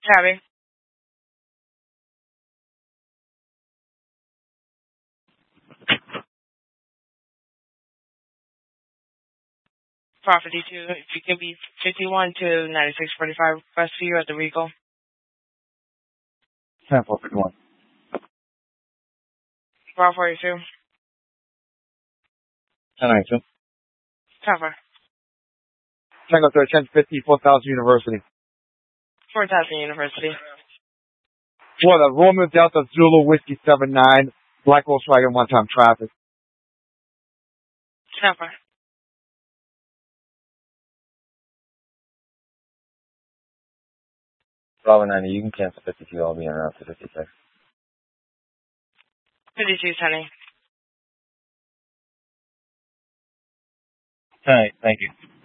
Tabby. Profit 2, if you can be 51 to 9645 best for you at the Regal. 10-4-51. Bar 42. 10-92. Cover. Tango 10-50, 4,000 University. 4000 University. For the Romeo Delta Zulu Whiskey 79, Black Volkswagen one-time traffic. Cover. Bravo 90, you can cancel 52, I'll be en route to 56. 52, Sonny. Alright, thank you.